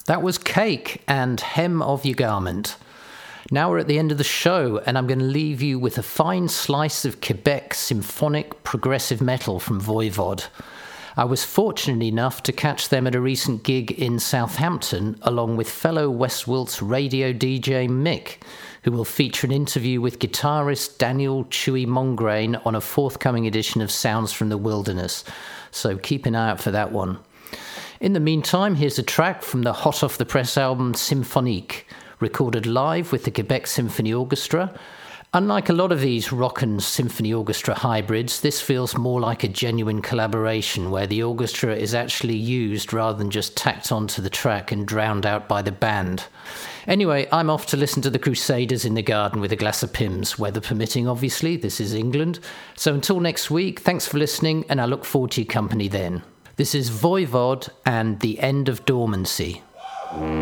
That was Cake and Hem of Your Garment. Now we're at the end of the show, and I'm going to leave you with a fine slice of Quebec symphonic progressive metal from Voivod. I was fortunate enough to catch them at a recent gig in Southampton, along with fellow West Wilts radio DJ Mick, who will feature an interview with guitarist Daniel Chewy Mongrain on a forthcoming edition of Sounds from the Wilderness. So keep an eye out for that one. In the meantime, here's a track from the hot off the press album Symphonique, recorded live with the Quebec Symphony Orchestra. Unlike a lot of these rock and symphony orchestra hybrids, this feels more like a genuine collaboration where the orchestra is actually used rather than just tacked onto the track and drowned out by the band. Anyway, I'm off to listen to the Crusaders in the garden with a glass of Pimm's, weather permitting obviously, this is England. So until next week, thanks for listening and I look forward to your company then. This is Voivod and The End of Dormancy.